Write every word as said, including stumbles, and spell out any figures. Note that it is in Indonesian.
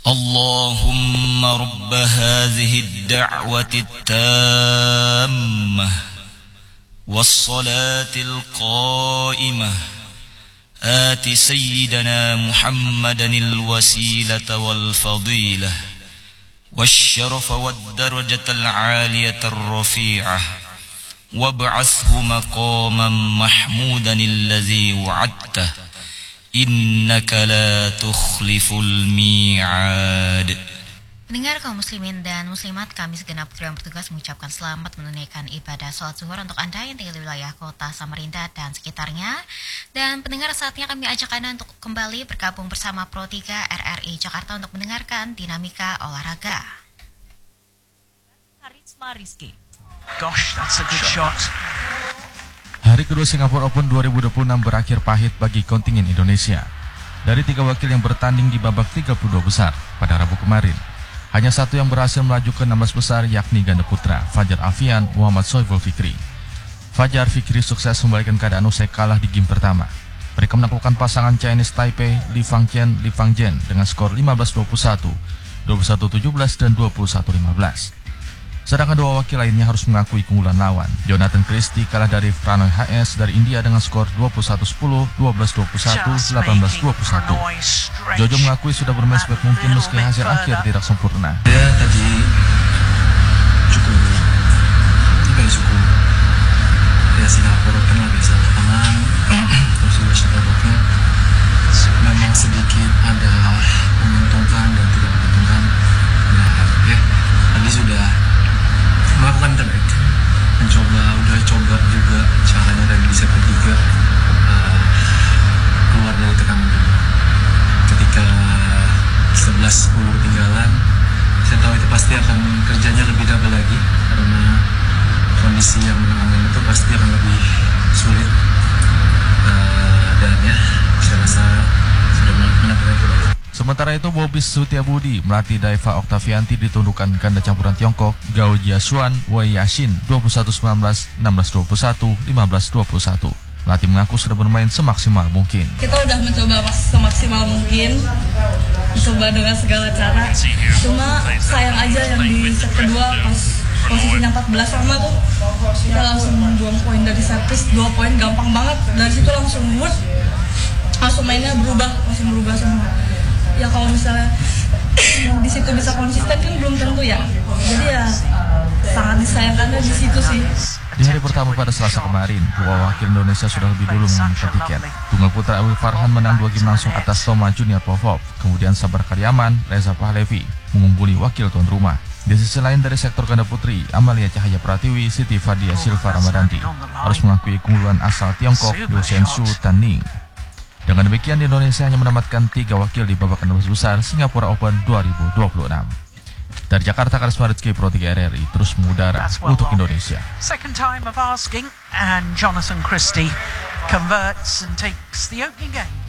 اللهم رب هذه الدعوة التامة والصلاة القائمة آت سيدنا محمدا الوسيلة والفضيلة والشرف والدرجة العالية الرفيعة وابعثه مقاما محمودا الذي وعدته إنك لا تخلف الميعاد. Pendengar kaum muslimin dan muslimat, kami segenap kru yang bertugas mengucapkan selamat menunaikan ibadah sholat zuhur untuk Anda yang tinggal di wilayah kota Samarinda dan sekitarnya. Dan pendengar, saatnya kami ajak Anda untuk kembali bergabung bersama Pro tiga R R I Jakarta untuk mendengarkan dinamika olahraga. Harisma Rizky. Gosh, that's a good shot. Hari kedua Singapore Open dua ribu dua puluh enam berakhir pahit bagi kontingen Indonesia. Dari tiga wakil yang bertanding di babak tiga puluh dua besar pada Rabu kemarin, hanya satu yang berhasil melaju ke enam belas besar, yakni ganda putra Fajar Alfian Muhammad Sohibul Fikri. Fajar Fikri sukses membalikan keadaan usai kalah di game pertama. Mereka menaklukkan pasangan Chinese Taipei Li Fangqian Li Fangjian dengan skor lima belas dua puluh satu, dua puluh satu tujuh belas, dan dua puluh satu lima belas. Sedangkan dua wakil lainnya harus mengakui keunggulan lawan. Jonathan Christie kalah dari Pranoy H S dari India dengan skor dua puluh satu sepuluh, dua belas dua puluh satu, delapan belas dua puluh satu. Jojo mengakui sudah bermain sebaik mungkin meski hasil akhir tidak sempurna. Dia tadi cukup apa ya cukup ya Singapura kan lah biasa lapangan terus juga shuttleball-nya memang sedikit ada menguntungkan dan tidak menguntungkan. Nah ya tadi sudah melakukan terbaik, mencoba udah coba juga caranya dari di set ketiga uh, keluar dari tekanan dulu. Ketika sebelas sepuluh ketinggalan, saya tahu itu pasti akan kerjanya lebih double lagi karena kondisi yang menangani itu pasti akan lebih sulit uh, dan ya saya rasa sudah menang-menang kembali. Sementara itu, Bobby Sutiabudi melatih Daiva Octavianti ditundukkan ganda campuran Tiongkok Gao Jiasuan Wei Yashin dua puluh satu sembilan belas, enam belas dua puluh satu, lima belas dua puluh satu. Pelatih mengaku sudah bermain semaksimal mungkin. Kita udah mencoba semaksimal mungkin, mencoba dengan segala cara. Cuma sayang aja yang di set kedua pas posisinya empat belas sama tuh kita langsung buang poin dari servis, dua poin gampang banget. Dari situ langsung mood, langsung mainnya berubah, langsung berubah semua. Ya kalau misalnya di situ bisa konsisten kan belum tentu ya. Jadi ya sangat disayangkannya di situ sih. Di hari pertama pada Selasa kemarin, dua wakil Indonesia sudah lebih dulu mengamankan tiket. Tunggal putra Awi Farhan menang dua game langsung atas Toma Junior Popov. Kemudian Sabar Karyaman, Reza Pahlevi mengungguli wakil tuan rumah. Di sisi lain dari sektor ganda putri, Amalia Cahaya Pratiwi, Siti Fadia Silva Ramadanti harus mengakui keunggulan asal Tiongkok Do Shen-su Tan Ning. Dengan demikian, Indonesia hanya menempatkan tiga wakil di babak enam belas besar Singapura Open dua ribu dua puluh enam. Dari Jakarta, Harisma Rizky, Pro tiga R R I terus mengudara untuk Indonesia. Second time of asking and Jonathan Christie converts and takes the opening game.